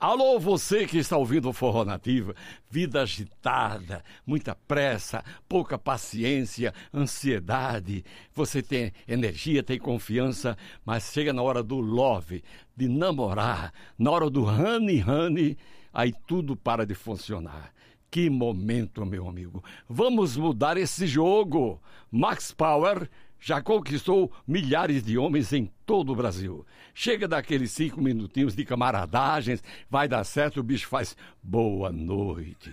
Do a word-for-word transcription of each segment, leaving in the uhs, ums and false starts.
Alô, você que está ouvindo o Forró Nativa, vida agitada, muita pressa, pouca paciência, ansiedade. Você tem energia, tem confiança, mas chega na hora do love, de namorar, na hora do honey, honey, aí tudo para de funcionar. Que momento, meu amigo. Vamos mudar esse jogo. Max Power já conquistou milhares de homens em todo o Brasil. Chega daqueles cinco minutinhos de camaradagens, vai dar certo, o bicho faz boa noite,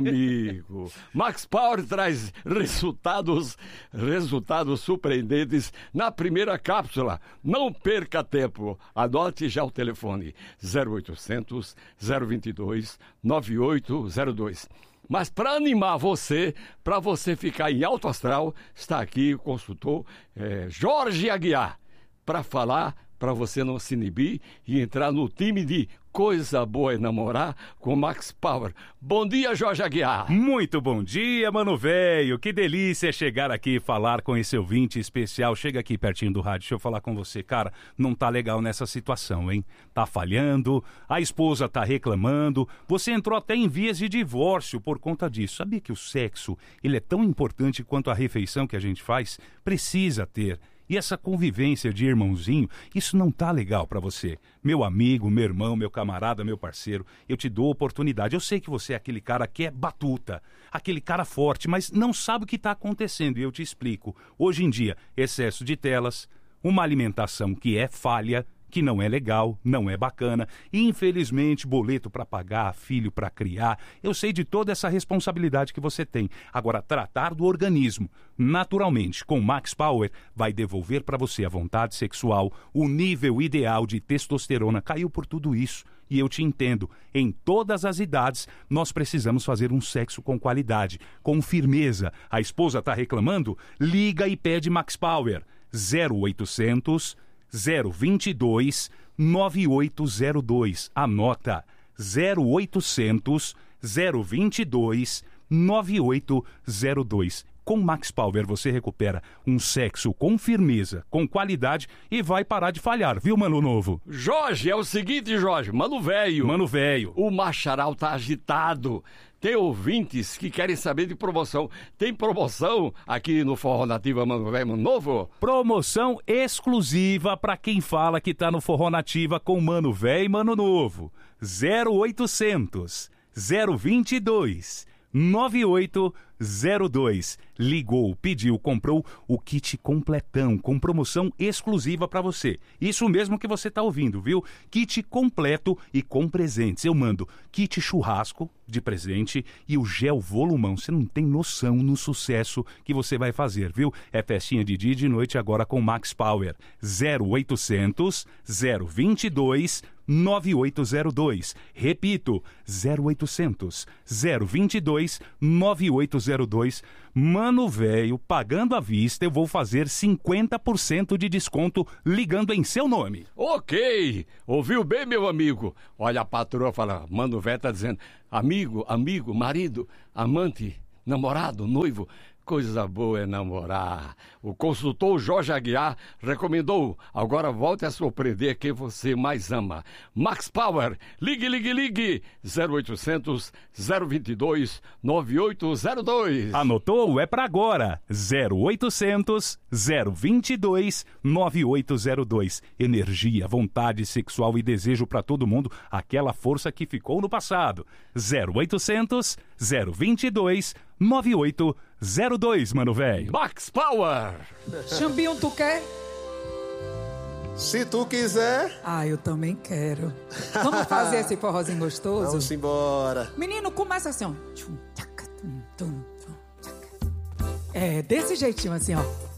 amigo. Max Power traz resultados, resultados surpreendentes na primeira cápsula. Não perca tempo, anote já o telefone zero oitocentos, zero vinte e dois, nove oito zero dois. Mas para animar você, para você ficar em alto astral, está aqui o consultor é, Jorge Aguiar, para falar, para você não se inibir e entrar no time de Coisa Boa é Namorar com Max Power. Bom dia, Jorge Aguiar. Muito bom dia, mano velho. Que delícia chegar aqui e falar com esse ouvinte especial. Chega aqui pertinho do rádio, deixa eu falar com você. Cara, não tá legal nessa situação, hein? Tá falhando, a esposa tá reclamando, você entrou até em vias de divórcio por conta disso. Sabia que o sexo, ele é tão importante quanto a refeição que a gente faz? Precisa ter. E essa convivência de irmãozinho, isso não tá legal pra você. Meu amigo, meu irmão, meu camarada, meu parceiro, eu te dou oportunidade. Eu sei que você é aquele cara que é batuta, aquele cara forte, mas não sabe o que tá acontecendo. E eu te explico. Hoje em dia, excesso de telas, uma alimentação que é falha, que não é legal, não é bacana, e infelizmente boleto para pagar, filho para criar, eu sei de toda essa responsabilidade que você tem. Agora, tratar do organismo, naturalmente, com Max Power, vai devolver para você a vontade sexual, o nível ideal de testosterona caiu por tudo isso. E eu te entendo, em todas as idades, nós precisamos fazer um sexo com qualidade, com firmeza. A esposa tá reclamando? Liga e pede Max Power, zero oitocentos, zero vinte e dois, nove oito zero dois. Anota, zero oitocentos, zero vinte e dois, nove oito zero dois. Com Max Power você recupera um sexo com firmeza, com qualidade e vai parar de falhar, viu, mano novo? Jorge, é o seguinte, Jorge, mano velho. Mano velho. O Macharal tá agitado. Tem ouvintes que querem saber de promoção. Tem promoção aqui no Forró Nativa, mano velho, mano novo? Promoção exclusiva para quem fala que tá no Forró Nativa com mano velho e mano novo. zero oitocentos, zero vinte e dois, nove oito zero dois. Ligou, pediu, comprou o kit completão com promoção exclusiva para você. Isso mesmo que você tá ouvindo, viu? Kit completo e com presentes. Eu mando kit churrasco de presente e o gel volumão. Você não tem noção no sucesso que você vai fazer, viu? É festinha de dia e de noite agora com Max Power. zero oitocentos, zero vinte e dois, nove oito zero dois. Repito, zero oitocentos, zero vinte e dois, nove oito zero dois. Mano velho, pagando à vista, eu vou fazer cinquenta por cento de desconto ligando em seu nome. Ok, ouviu bem, meu amigo? Olha, a patroa fala, mano velho tá dizendo, amigo, amigo, marido, amante, namorado, noivo, coisa boa é namorar. O consultor Jorge Aguiar recomendou. Agora volte a surpreender quem você mais ama. Max Power, ligue, ligue, ligue. zero oitocentos, zero vinte e dois, nove oito zero dois. Anotou? É pra agora. zero oitocentos, zero vinte e dois, nove oito zero dois. Energia, vontade sexual e desejo pra todo mundo. Aquela força que ficou no passado. zero oitocentos, zero vinte e dois, nove oito zero dois, mano velho. Max Power. Xambinho, tu quer? Se tu quiser. Ah, eu também quero. Vamos fazer esse forrozinho gostoso? Vamos embora. Menino, começa assim, ó. É, desse jeitinho assim, ó.